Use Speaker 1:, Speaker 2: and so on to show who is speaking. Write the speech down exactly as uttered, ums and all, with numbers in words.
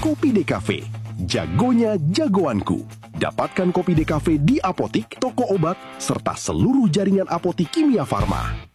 Speaker 1: Kopi Dekafe. Jagonya jagoanku. Dapatkan Kopi Dekafe di apotik, toko obat, serta seluruh jaringan apotik Kimia Farma.